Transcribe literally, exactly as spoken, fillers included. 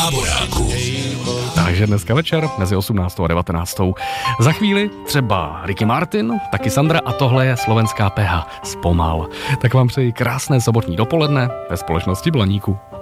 a Bojáku. Takže dneska večer mezi osmnáctou a devatenáctou. Za chvíli třeba Ricky Martin, taky Sandra a tohle je slovenská P H Zpomal. Tak vám přeji krásné sobotní dopoledne ve společnosti Blaníku.